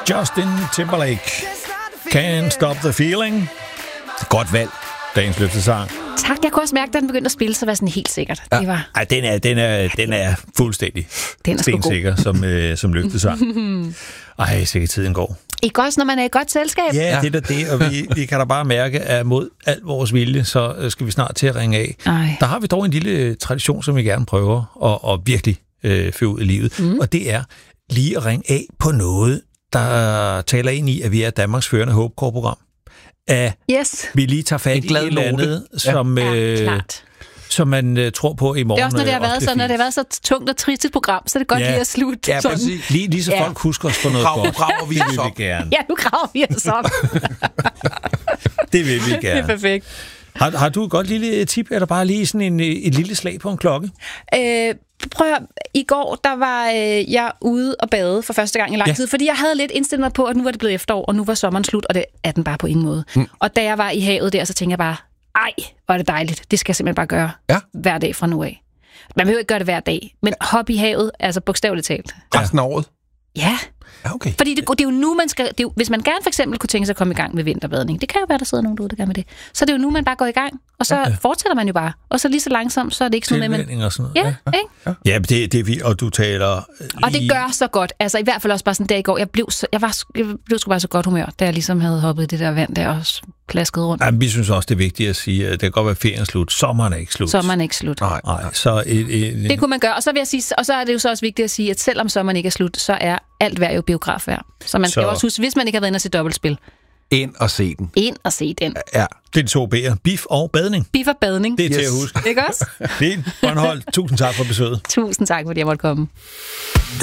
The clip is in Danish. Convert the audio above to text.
Justin Timberlake. Can't Stop the Feeling. Godt valg, dagens løftesang. Tak, jeg kunne også mærke, da den begyndte at spille, så var sådan helt sikkert. Ja. Det var... Ej, den er fuldstændig stensikker som løftesang. Ej, sikkert tiden går. Ikke også, når man er i godt selskab? Ja, det er det, og vi kan da bare mærke, at mod al vores vilje, så skal vi snart til at ringe af. Ej. Der har vi dog en lille tradition, som vi gerne prøver at virkelig føre ud i livet, og det er lige at ringe af på noget, der taler ind i, at vi er Danmarks førende håbkorprogram. Yes. Vi lige tager fat i et eller andet, som man tror på i morgen. Det er også, når det har været så, når det har været så tungt og trist et program, så er det godt lige at slutte. Ja, lige så folk husker os på noget godt. Nu graver vi os op. Ja, nu graver vi os op. Det vil vi gerne. Det er perfekt. Har du et godt lille tip, eller bare lige sådan et lille slag på en klokke? Prøv at, i går, der var jeg ude og bade for første gang i lang tid, fordi jeg havde lidt indstillet mig på, at nu var det blevet efterår, og nu var sommeren slut, og det er den bare på ingen måde. Og da jeg var i havet der, så tænkte jeg bare, ej, hvor er det dejligt. Det skal jeg simpelthen bare gøre hver dag fra nu af. Man behøver ikke gøre det hver dag, men hop i havet, altså bogstaveligt talt. Resten af året? Ja. Okay. Fordi det er jo nu, man skal... hvis man gerne for eksempel kunne tænke sig at komme i gang med vinterbadning, det kan jo være, der sidder nogen derude, der gør med det. Så det er jo nu, man bare går i gang, og så fortsætter man jo bare. Og så lige så langsomt, så er det ikke sådan noget med... Og sådan noget. Ja, ikke? Ja, det er vi, og du taler... Og det gør så godt. Altså i hvert fald også bare sådan der i går. Jeg blev sgu bare så godt humør, da jeg ligesom havde hoppet i det der vand der og plasket rundt. Ja, vi synes også, det er vigtigt at sige, at det kan godt være ferien slut. Sommeren er ikke slut. Sommeren er ikke slut. Nej. Så det kunne man gøre. Og så vil jeg sige, og så er det jo så også vigtigt at sige, at selvom sommeren ikke er slut, så er alt vejr jo biografvejr. Så man skal jo også huske, hvis man ikke har været inde og se dobbeltspil. Ind og se den. Ind og se den. Ja. Det er de 2 B'er. Bif og badning. Bif og badning. Det er til at huske. Ikke også? Fint. Bornholm, tusind tak for besøget. Tusind tak, fordi jeg måtte komme.